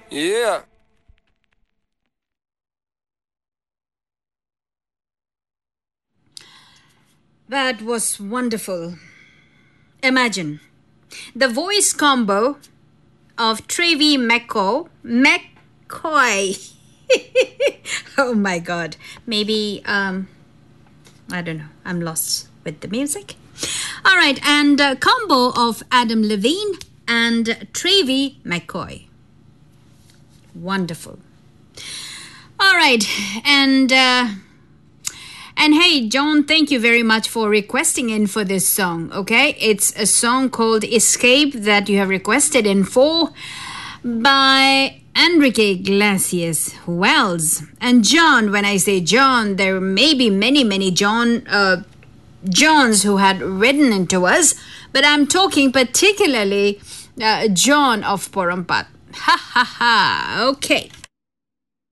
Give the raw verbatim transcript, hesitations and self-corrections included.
Yeah. That was wonderful. Imagine the voice combo of Trevi McCaw. McCoy. Oh my god. Maybe, um, I don't know. I'm lost with the music. All right, and a combo of Adam Levine and Trevi McCoy. Wonderful. All right, and uh, and hey, John, thank you very much for requesting in for this song. Okay, it's a song called "Escape" that you have requested in for by Enrique Iglesias. Who else? And John. When I say John, there may be many, many John. Uh, Johns who had written into us, but I'm talking particularly uh, John of Porompat. Ha ha ha. Okay.